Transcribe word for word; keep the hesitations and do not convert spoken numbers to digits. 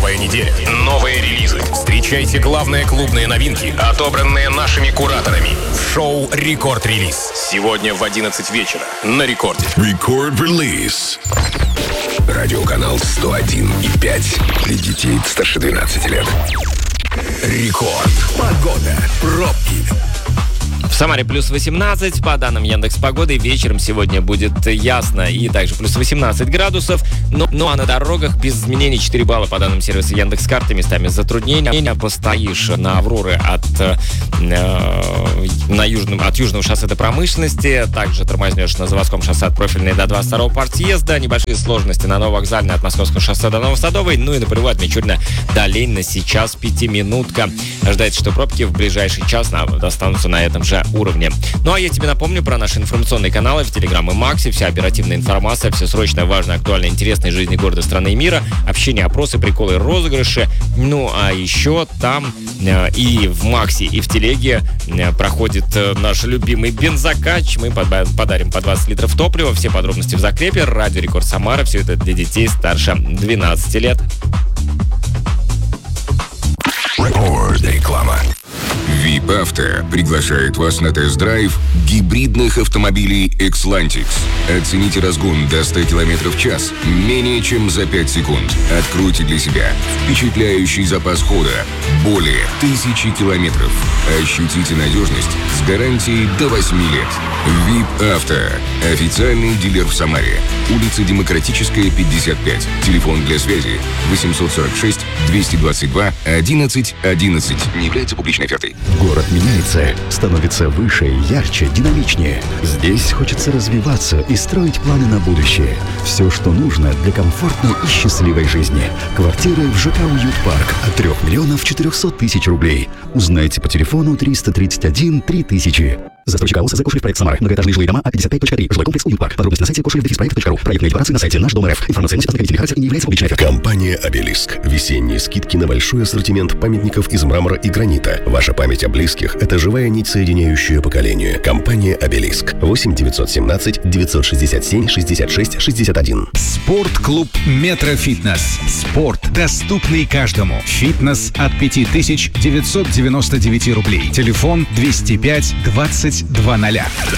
Новая неделя, новые релизы. Встречайте главные клубные новинки, отобранные нашими кураторами. В шоу «Рекорд-релиз». Сегодня в одиннадцать вечера на Рекорде. Рекорд-релиз. Радиоканал сто один и пять для детей старше двенадцати лет. Рекорд. Погода. Пробки. В Самаре плюс восемнадцать, по данным Яндекс.Погоды, вечером сегодня будет ясно и также плюс восемнадцать градусов. Ну, ну а на дорогах без изменений четыре балла по данным сервиса Яндекс.Карты, местами затруднения. Постоишь на Авроры от, э, на южном, от южного шоссе до промышленности, также тормознешь на заводском шоссе от профильной до двадцать второго партсъезда, небольшие сложности на Нововокзальной от московского шоссе до Новосадовой, ну и на Полевой от Мичурина до Ленина сейчас пятиминутка. Ожидается, что пробки в ближайший час достанутся на этом же уровне. Ну а я тебе напомню про наши информационные каналы в Телеграм и Максе. Вся оперативная информация, все срочное, важное, актуальное, интересное жизни города, страны и мира, общение, опросы, приколы, розыгрыши. Ну а еще там э, и в Максе, и в Телеге э, проходит э, наш любимый бензокач. Мы под, подарим по двадцать литров топлива. Все подробности в закрепе. Радио Рекорд Самара. Все это для детей старше двенадцати лет. Рекорд. Реклама. ВИП Авто приглашает вас на тест-драйв гибридных автомобилей Xlantix. Оцените разгон до ста километров в час менее чем за пять секунд. Откройте для себя впечатляющий запас хода более тысячи километров. Ощутите надежность с гарантией до восьми лет. ВИП Авто. Официальный дилер в Самаре. Улица Демократическая, пятьдесят пять. Телефон для связи восемьсот сорок шесть двести двадцать два одиннадцать одиннадцать. Не является публичной офертой. Город меняется, становится выше, ярче, динамичнее. Здесь хочется развиваться и строить планы на будущее. Все, что нужно для комфортной и счастливой жизни. Квартиры в ЖК «Уют Парк» от трёх миллионов четырёхсот тысяч рублей. Узнайте по телефону триста тридцать один три тысячи. Застройщик АО СЗ «Кошелев Проект Самара». Многоэтажные жилые дома А пятьдесят пять точка три. Жилой комплекс «Уют Парк». Подробности на сайте кошелев проект точка ру. Проектные декларации на сайте Наш Дом РФ. Информация носит ознакомительный характер и не является публичной офертой. Компания «Обелиск». Весенние скидки на большой ассортимент памятников из мрамора и гранита. Ваша память о близких – это живая нить, соединяющая поколение. Компания «Обелиск». восемь девятьсот семнадцать девятьсот шестьдесят семь шестьдесят шесть шестьдесят один. Спортклуб «Метрофитнес». Спорт, доступный каждому. Фитнес от пять тысяч девятьсот девяносто девять рублей. Телефон двести пять двадцать двадцать.